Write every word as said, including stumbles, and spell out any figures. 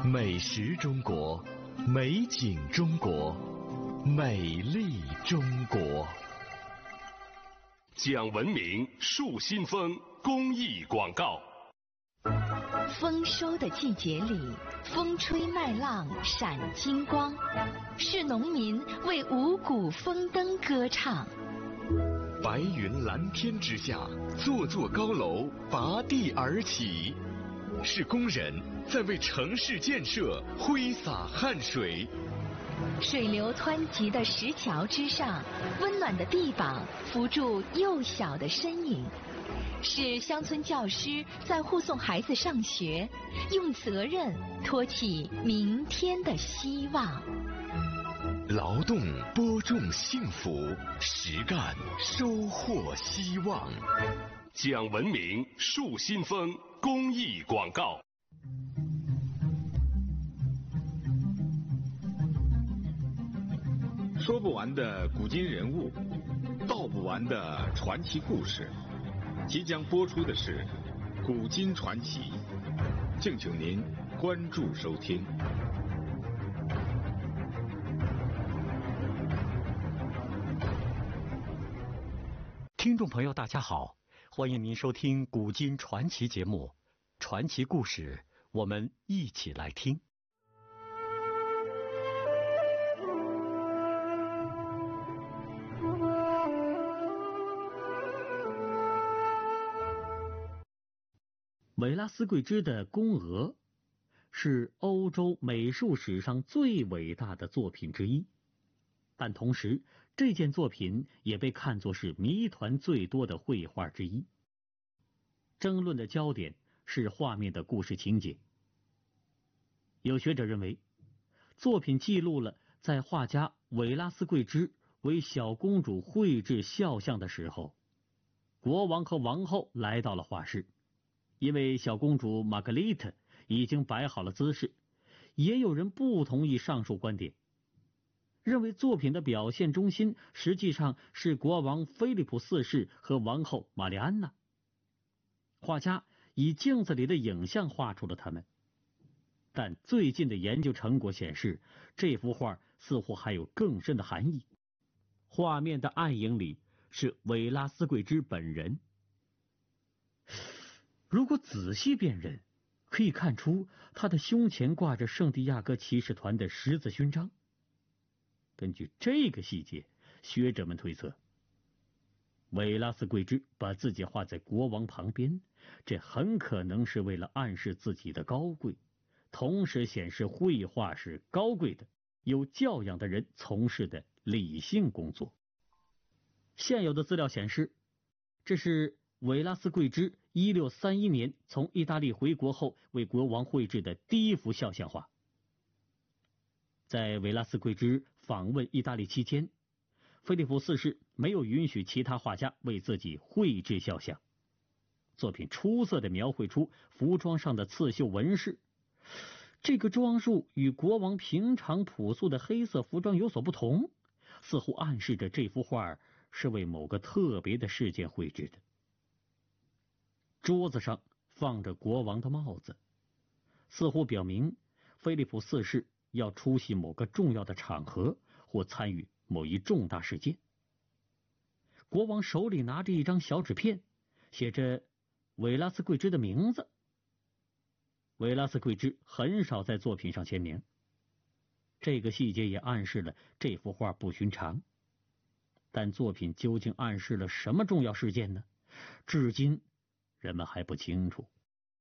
美食中国，美景中国，美丽中国。 讲文明树新风公益广告。 丰收的季节里，风吹麦浪闪金光，是农民为五谷丰登歌唱。 白云蓝天之下，座座高楼拔地而起，是工人在为城市建设挥洒汗水。 水流湍急的石桥之上，温暖的臂膀扶住幼小的身影，是乡村教师在护送孩子上学，用责任托起明天的希望。 劳动播种幸福，实干收获希望。 讲文明树新风公益广告。 说不完的古今人物，道不完的传奇故事，即将播出的是《古今传奇》，敬请您关注收听。 听众朋友大家好，欢迎您收听《古今传奇》节目，传奇故事我们一起来听。维拉斯贵兹的《宫娥》是欧洲美术史上最伟大的作品之一，但同时这件作品也被看作是谜团最多的绘画之一。争论的焦点是画面的故事情节。有学者认为，作品记录了在画家维拉斯贵兹为小公主绘制肖像的时候，国王和王后来到了画室，因为小公主玛格丽特已经摆好了姿势。也有人不同意上述观点，认为作品的表现中心实际上是国王菲利普四世和王后玛丽安娜。画家以镜子里的影像画出了他们，但最近的研究成果显示，这幅画似乎还有更深的含义。画面的暗影里是维拉斯贵兹本人。如果仔细辨认，可以看出他的胸前挂着圣地亚哥骑士团的十字勋章。根据这个细节，学者们推测，维拉斯贵兹把自己画在国王旁边，这很可能是为了暗示自己的高贵，同时显示绘画是高贵的、有教养的人从事的理性工作。现有的资料显示，这是维拉斯贵兹一六三一年从意大利回国后为国王绘制的第一幅肖像画。在维拉斯贵兹访问意大利期间，菲利普四世没有允许其他画家为自己绘制肖像。作品出色地描绘出服装上的刺绣纹饰，这个装束与国王平常朴素的黑色服装有所不同，似乎暗示着这幅画是为某个特别的事件绘制的。桌子上放着国王的帽子，似乎表明菲利普四世要出席某个重要的场合或参与某一重大事件。国王手里拿着一张小纸片，写着维拉斯贵兹的名字。维拉斯贵兹很少在作品上签名，这个细节也暗示了这幅画不寻常。但作品究竟暗示了什么重要事件呢？至今人们还不清楚。